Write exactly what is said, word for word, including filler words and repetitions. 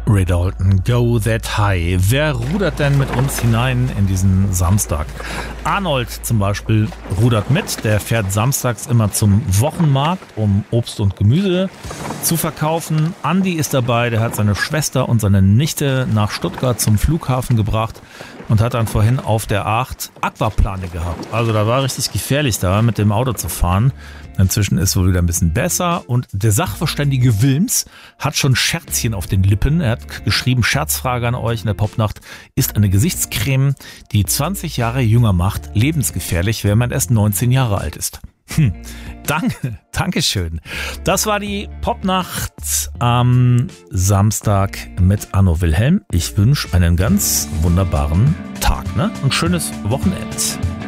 Ray Dalton, Go That High. Wer rudert denn mit uns hinein in diesen Samstag? Arnold zum Beispiel rudert mit. Der fährt samstags immer zum Wochenmarkt, um Obst und Gemüse zu verkaufen. Andi ist dabei, der hat seine Schwester und seine Nichte nach Stuttgart zum Flughafen gebracht und hat dann vorhin auf der acht Aquaplane gehabt. Also da war richtig gefährlich da, mit dem Auto zu fahren. Inzwischen ist wohl wieder ein bisschen besser und der Sachverständige Wilms hat schon Scherzchen auf den Lippen. Er hat geschrieben, Scherzfrage an euch in der Popnacht, ist eine Gesichtscreme, die zwanzig Jahre jünger macht, lebensgefährlich, wenn man erst neunzehn Jahre alt ist. Hm, danke, Dankeschön. Das war die Popnacht am Samstag mit Arno Wilhelm. Ich wünsche einen ganz wunderbaren Tag, ne? Ein schönes Wochenende.